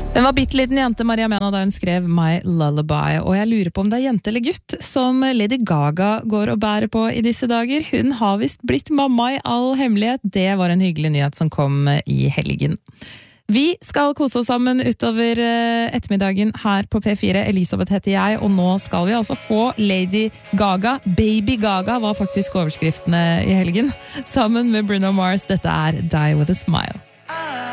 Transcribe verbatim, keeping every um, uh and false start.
Hun var bitteliten jente Maria Mena da hun skrev My Lullaby, og jeg lurer på om det er jente eller gutt som Lady Gaga går og bærer på i disse dager. Hun har vist blitt mamma i all hemmelighet. Det var en hyggelig nyhet som kom i helgen. Vi skal kose oss sammen utover ettermiddagen her på P fire. Elisabeth heter jeg, og nå skal vi altså få Lady Gaga. Baby Gaga var faktisk overskriftene i helgen. Sammen med Bruno Mars, dette er Die With A Smile.